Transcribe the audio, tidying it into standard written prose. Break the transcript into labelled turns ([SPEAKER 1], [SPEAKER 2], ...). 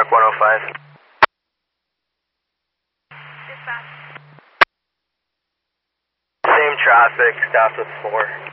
[SPEAKER 1] Truck 105.
[SPEAKER 2] Dispatch.
[SPEAKER 1] Same traffic, stopped with 4.